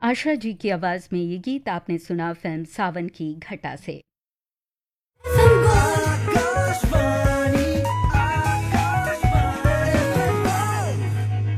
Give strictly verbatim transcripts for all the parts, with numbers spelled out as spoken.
आशा जी की आवाज में ये गीत आपने सुना फिल्म सावन की घटा से। आकाशवाणी आकाशवाणी।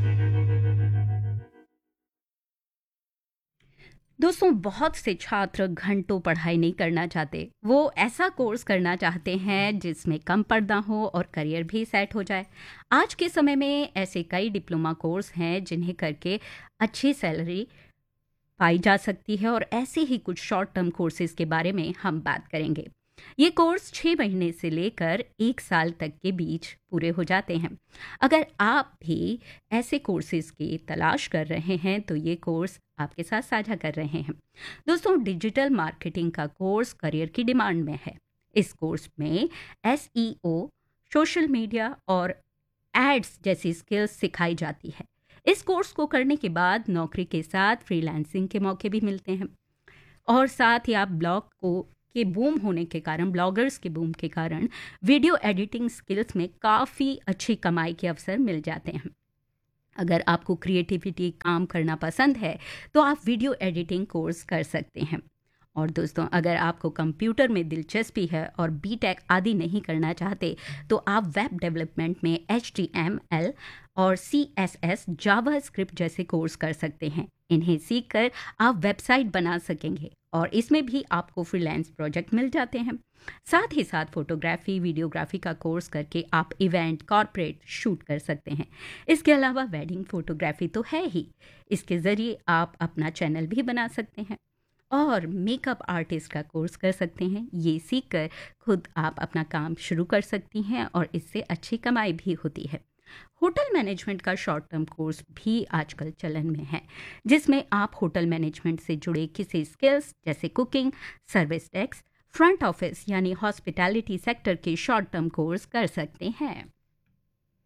दोस्तों, बहुत से छात्र घंटों पढ़ाई नहीं करना चाहते। वो ऐसा कोर्स करना चाहते हैं जिसमें कम पढ़ना हो और करियर भी सेट हो जाए। आज के समय में ऐसे कई डिप्लोमा कोर्स हैं जिन्हें करके अच्छी सैलरी पाई जा सकती है, और ऐसे ही कुछ शॉर्ट टर्म कोर्सेज के बारे में हम बात करेंगे। ये कोर्स छः महीने से लेकर एक साल तक के बीच पूरे हो जाते हैं। अगर आप भी ऐसे कोर्सेज की तलाश कर रहे हैं तो ये कोर्स आपके साथ साझा कर रहे हैं। दोस्तों, डिजिटल मार्केटिंग का कोर्स करियर की डिमांड में है। इस कोर्स में एस ई ओ, सोशल मीडिया और एड्स जैसी स्किल्स सिखाई जाती है। इस कोर्स को करने के बाद नौकरी के साथ फ्रीलांसिंग के मौके भी मिलते हैं, और साथ ही आप ब्लॉग को के बूम होने के कारण ब्लॉगर्स के बूम के कारण वीडियो एडिटिंग स्किल्स में काफ़ी अच्छी कमाई के अवसर मिल जाते हैं। अगर आपको क्रिएटिविटी काम करना पसंद है तो आप वीडियो एडिटिंग कोर्स कर सकते हैं। और दोस्तों, अगर आपको कंप्यूटर में दिलचस्पी है और बी टेक आदि नहीं करना चाहते तो आप वेब डेवलपमेंट में एच टी एम एल और सी एस एस, जावा स्क्रिप्ट जैसे कोर्स कर सकते हैं। इन्हें सीखकर आप वेबसाइट बना सकेंगे और इसमें भी आपको फ्रीलांस प्रोजेक्ट मिल जाते हैं। साथ ही साथ फोटोग्राफी, वीडियोग्राफी का कोर्स करके आप इवेंट, कॉर्पोरेट शूट कर सकते हैं। इसके अलावा वेडिंग फोटोग्राफी तो है ही, इसके ज़रिए आप अपना चैनल भी बना सकते हैं और मेकअप आर्टिस्ट का कोर्स कर सकते हैं। ये सीखकर खुद आप अपना काम शुरू कर सकती हैं और इससे अच्छी कमाई भी होती है। होटल मैनेजमेंट का शॉर्ट टर्म कोर्स भी आजकल चलन में है, जिसमें आप होटल मैनेजमेंट से जुड़े किसी स्किल्स जैसे cooking, service desk, front office यानी हॉस्पिटैलिटी सेक्टर के शॉर्ट टर्म कोर्स कर सकते हैं।